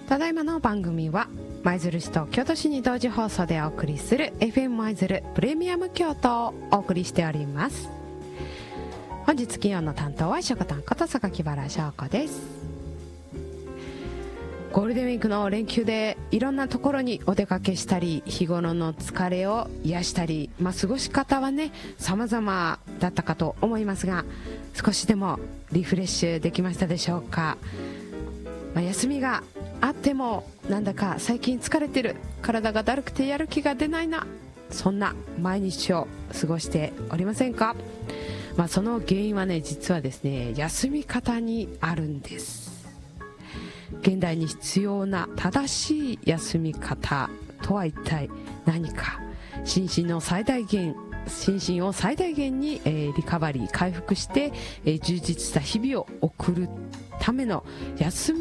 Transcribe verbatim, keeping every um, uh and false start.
ただいまの番組は舞鶴市と京都市に同時放送でお送りする エフエム 舞鶴プレミアム京都をお送りしております。本日金曜の担当はしょこたんこと榊原翔子です。ゴールデンウィークの連休でいろんなところにお出かけしたり、日頃の疲れを癒したり、まあ、過ごし方はね様々だったかと思いますが、少しでもリフレッシュできましたでしょうか。まあ、休みがあってもなんだか最近疲れてる、体がだるくてやる気が出ないな、そんな毎日を過ごしておりませんか。まあ、その原因はね、実はですね、休み方にあるんです。現代に必要な正しい休み方とは一体何か。心身の最大限心身を最大限に、えー、リカバリー回復して、えー、充実した日々を送るための休み